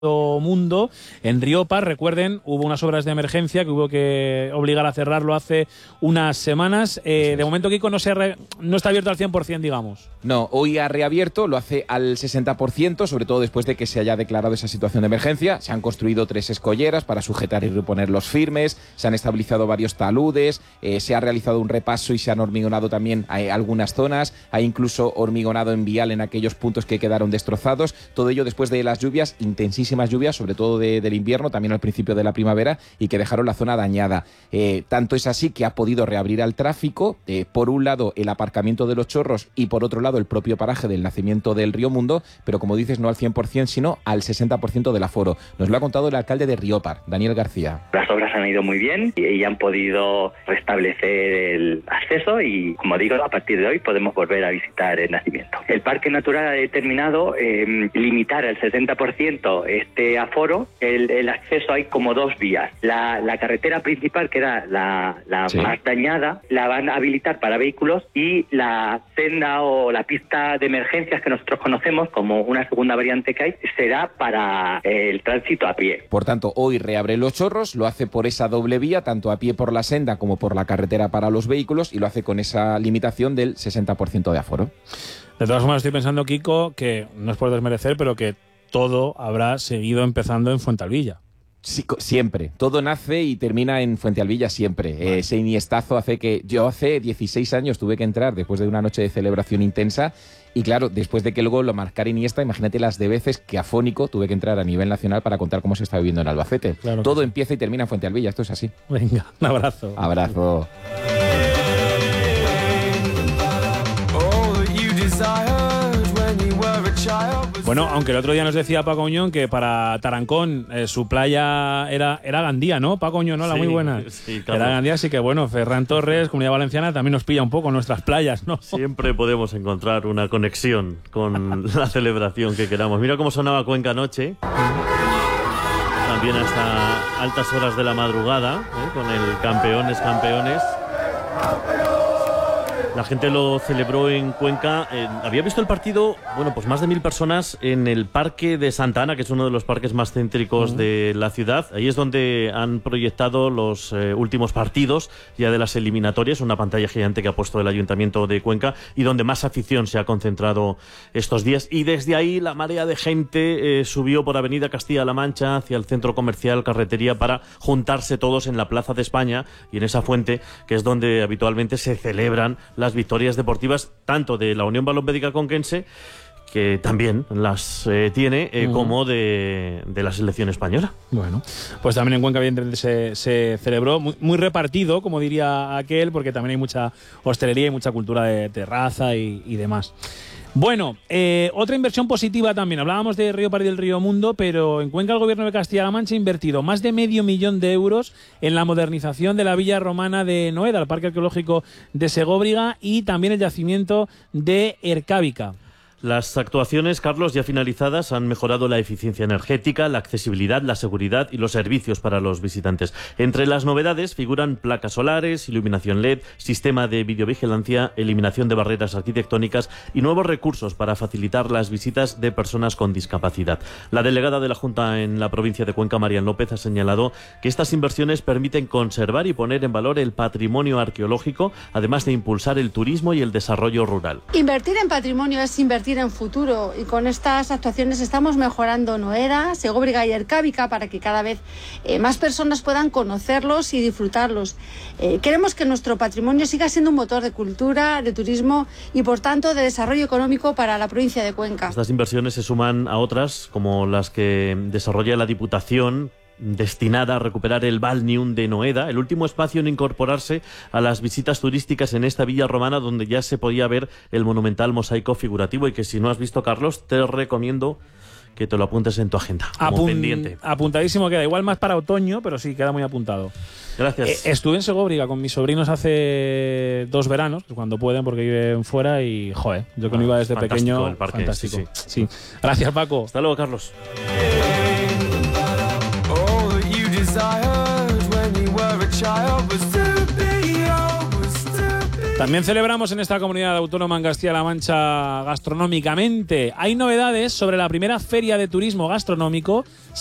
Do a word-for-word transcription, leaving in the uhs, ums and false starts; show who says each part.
Speaker 1: Mundo en Riopar. Recuerden, hubo unas obras de emergencia que hubo que obligar a cerrarlo hace unas semanas. Eh, de momento, Kiko, no, se re, no está abierto al cien por ciento, digamos.
Speaker 2: No, hoy ha reabierto, lo hace al sesenta por ciento, sobre todo después de que se haya declarado esa situación de emergencia. Se han construido tres escolleras para sujetar y reponer los firmes, se han estabilizado varios taludes, eh, se ha realizado un repaso y se han hormigonado también eh, algunas zonas. Hay incluso hormigonado en vial en aquellos puntos que quedaron destrozados. Todo ello después de las lluvias intensísimas lluvias, sobre todo de, del invierno, también al principio de la primavera, y que dejaron la zona dañada. Eh, tanto es así que ha podido reabrir al tráfico, eh, por un lado el aparcamiento de los Chorros y por otro lado el propio paraje del nacimiento del Río Mundo, pero como dices, no al cien por ciento, sino al sesenta por ciento del aforo. Nos lo ha contado el alcalde de Riopar, Daniel García.
Speaker 3: Las obras han ido muy bien y, y han podido restablecer el acceso y, como digo, a partir de hoy podemos volver a visitar el nacimiento. El Parque Natural ha determinado eh, limitar al sesenta por ciento este aforo. El, el acceso hay como dos vías. La, la carretera principal, que era la, la sí. más dañada, la van a habilitar para vehículos, y la senda o la pista de emergencias que nosotros conocemos como una segunda variante que hay, será para el tránsito a pie.
Speaker 2: Por tanto, hoy reabre los Chorros, lo hace por esa doble vía, tanto a pie por la senda como por la carretera para los vehículos, y lo hace con esa limitación del sesenta por ciento de aforo.
Speaker 1: De todas formas, estoy pensando, Kiko, que no es por desmerecer, pero que todo habrá seguido empezando en Fuentealbilla.
Speaker 2: Sí, siempre. Todo nace y termina en Fuentealbilla siempre. Vale. Eh, ese iniestazo hace que... Yo hace dieciséis años tuve que entrar después de una noche de celebración intensa, y claro, después de que el gol lo marcara Iniesta, imagínate las de veces que afónico tuve que entrar a nivel nacional para contar cómo se está viviendo en Albacete. Claro, todo sí. Empieza y termina en Fuentealbilla, esto es así.
Speaker 1: Venga, un abrazo.
Speaker 2: Abrazo.
Speaker 1: Bueno, aunque el otro día nos decía Paco Uñón que para Tarancón eh, su playa era, era Gandía, ¿no? Paco Uñón, ¿no? La sí, muy buena.
Speaker 4: Sí, claro.
Speaker 1: Era Gandía, así que bueno, Ferran Torres, Comunidad Valenciana, también nos pilla un poco nuestras playas, ¿no?
Speaker 4: Siempre podemos encontrar una conexión con la celebración que queramos. Mira cómo sonaba Cuenca anoche. También hasta altas horas de la madrugada, ¿eh? Con el Campeones, Campeones. La gente lo celebró en Cuenca. Eh, había visto el partido, bueno, pues más de mil personas en el Parque de Santa Ana, que es uno de los parques más céntricos uh-huh. de la ciudad. Ahí es donde han proyectado los eh, últimos partidos ya de las eliminatorias, una pantalla gigante que ha puesto el Ayuntamiento de Cuenca y donde más afición se ha concentrado estos días. Y desde ahí la marea de gente eh, subió por Avenida Castilla-La Mancha hacia el centro comercial Carretería para juntarse todos en la Plaza de España y en esa fuente, que es donde habitualmente se celebran las victorias deportivas tanto de la Unión Balonmédica Conquense, que también las eh, tiene, eh, uh-huh. como de, de la selección española.
Speaker 1: Bueno, pues también en Cuenca evidentemente se, se celebró, muy, muy repartido, como diría aquel, porque también hay mucha hostelería y mucha cultura de terraza y, y demás. Bueno, eh, otra inversión positiva también. Hablábamos de Riopar y del Río Mundo, pero en Cuenca el Gobierno de Castilla-La Mancha ha invertido más de medio millón de euros en la modernización de la villa romana de Noeda, el Parque Arqueológico de Segóbriga y también el yacimiento de Ercábica.
Speaker 4: Las actuaciones, Carlos, ya finalizadas, han mejorado la eficiencia energética, la accesibilidad, la seguridad y los servicios para los visitantes. Entre las novedades figuran placas solares, iluminación L E D, sistema de videovigilancia, eliminación de barreras arquitectónicas y nuevos recursos para facilitar las visitas de personas con discapacidad. La delegada de la Junta en la provincia de Cuenca, Marian López, ha señalado que estas inversiones permiten conservar y poner en valor el patrimonio arqueológico, además de impulsar el turismo y el desarrollo rural.
Speaker 5: Invertir en patrimonio es invertir en futuro, y con estas actuaciones estamos mejorando Noeda, Segóbriga y Ercábica para que cada vez eh, más personas puedan conocerlos y disfrutarlos. Eh, queremos que nuestro patrimonio siga siendo un motor de cultura, de turismo y por tanto de desarrollo económico para la provincia de Cuenca.
Speaker 4: Estas inversiones se suman a otras como las que desarrolla la Diputación, destinada a recuperar el Balneum de Noeda, el último espacio en incorporarse a las visitas turísticas en esta villa romana, donde ya se podía ver el monumental mosaico figurativo, y que si no has visto, Carlos, te recomiendo que te lo apuntes en tu agenda como Apun- pendiente.
Speaker 1: Apuntadísimo queda, igual más para otoño, pero sí, queda muy apuntado.
Speaker 4: Gracias.
Speaker 1: Eh, estuve en Segóbriga con mis sobrinos hace dos veranos, cuando pueden porque viven fuera, y joder, yo que no iba desde pequeño,
Speaker 4: el parque,
Speaker 1: fantástico.
Speaker 4: Sí, sí.
Speaker 1: Sí. Gracias, Paco.
Speaker 4: Hasta luego, Carlos.
Speaker 1: También celebramos en esta comunidad autónoma en Castilla-La Mancha gastronómicamente. Hay novedades sobre la primera feria de turismo gastronómico